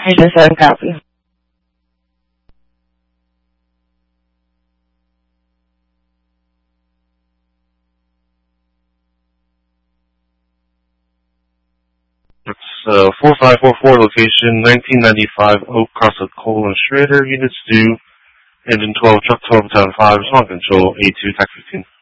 Agent 7, copy. It's 4544, location 1995 Oak Cross of Cole and Schrader, units due, engine 12, truck 12, town 5, respond control, A2, tax 15.